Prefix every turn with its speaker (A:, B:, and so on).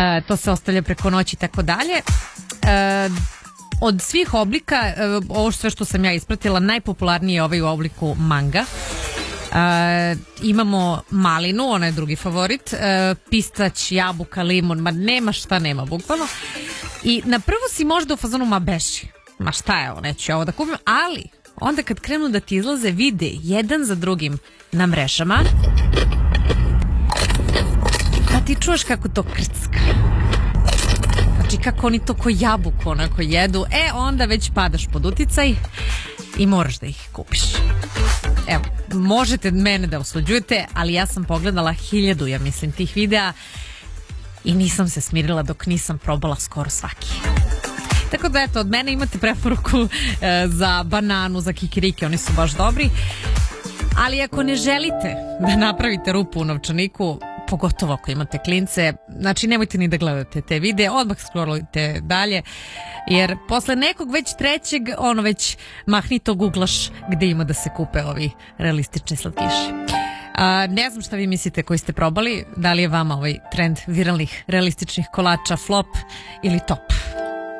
A: To se ostavlja preko noći i tako dalje. Od svih oblika, ovo sve što sam ja ispratila, najpopularniji je ovaj u obliku manga. Imamo malinu, ona je drugi favorit, pistać, jabuka, limun, ma nema šta nema bukvalno. I na prvu si možda u fazonu, ma beži, ma šta je ovo, neću ovo da kupim, ali onda kad krenu da ti izlaze vide jedan za drugim na mrežama, pa ti čuješ kako to krcka. Znači kako oni to ko jabuku onako jedu, onda već padaš pod uticaj i moraš da ih kupiš. Evo, možete mene da osuđujete, ali ja sam pogledala 1000, ja mislim, tih videa i nisam se smirila dok nisam probala skoro svaki. Tako da eto, od mene imate preporuku za bananu, za kikiriki, oni su baš dobri. Ali ako ne želite da napravite rupu u novčaniku, pogotovo ako imate klince, znači nemojte ni da gledate te videe, odmah scrollujte dalje, jer posle nekog već trećeg, već mahni to googlaš gde ima da se kupe ovi realistični slatkiši. Ne znam šta vi mislite koji ste probali, da li je vama ovaj trend viralnih realističnih kolača flop ili top?